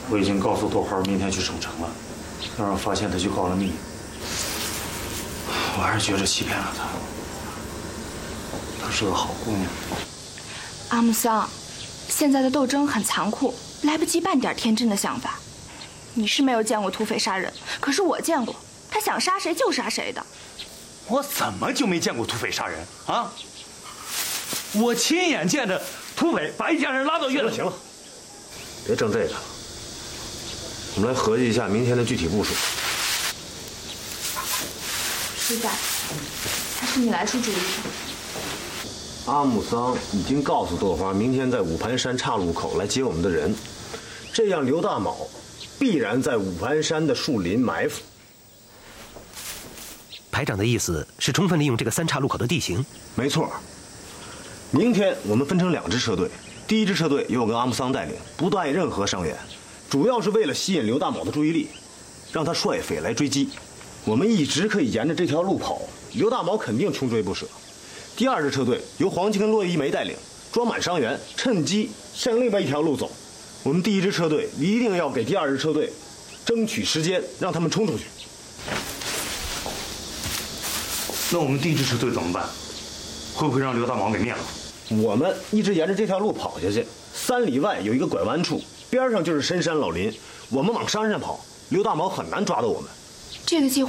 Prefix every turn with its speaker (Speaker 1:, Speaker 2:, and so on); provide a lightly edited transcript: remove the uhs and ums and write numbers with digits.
Speaker 1: 我已经告诉豆花明天去省城了，要是发现他就告了密。我还是觉着欺骗了他。她是个好姑娘。
Speaker 2: 阿木桑，现在的斗争很残酷，来不及半点天真的想法。你是没有见过土匪杀人，可是我见过，他想杀谁就杀谁的。
Speaker 3: 我怎么就没见过土匪杀人啊？我亲眼见着土匪把一家人拉到院子。
Speaker 4: 行了，别争这个了，我们来合计一下明天的具体部署。
Speaker 2: 师仔，还是你来出主意吧。
Speaker 4: 阿木桑已经告诉豆花，明天在五盘山岔路口来接我们的人，这样刘大卯必然在五盘山的树林埋伏。
Speaker 5: 排长的意思是充分利用这个三岔路口的地形。
Speaker 4: 没错。明天我们分成2支车队，第1支车队由我跟阿木桑带领，不带任何伤员，主要是为了吸引刘大卯的注意力，让他率匪来追击。我们一直可以沿着这条路跑，刘大卯肯定穷追不舍。第2支车队由黄金跟骆一梅带领，装满伤员，趁机向另外一条路走。我们第1支车队一定要给第2支车队争取时间，让他们冲出去。
Speaker 1: 那我们第1支车队怎么办？会不会让刘大卯给灭了？
Speaker 4: 我们一直沿着这条路跑下去，3里外有一个拐弯处，边上就是深山老林。我们往山上跑，刘大卯很难抓到我们。
Speaker 2: 这个计划